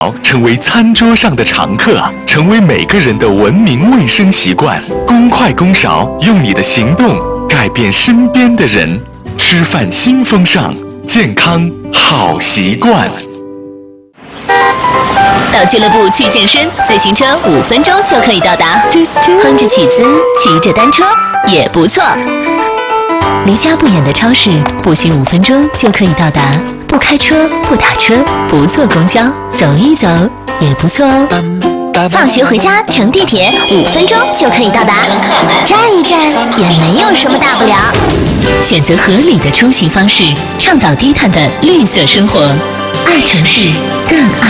成为餐桌上的常客，成为每个人的文明卫生习惯。公筷公勺，用你的行动改变身边的人。吃饭新风尚，健康好习惯。 到俱乐部去健身，自行车5分钟就可以到达。哼着曲子，骑着单车也不错。离家不远的超市，步行5分钟就可以到达。不开车，不打车，不坐公交，走一走也不错哦。 放学回家乘地铁5分钟就可以到达，站一站也没有什么大不了。 选择合理的出行方式，倡导低碳的绿色生活，爱城市更爱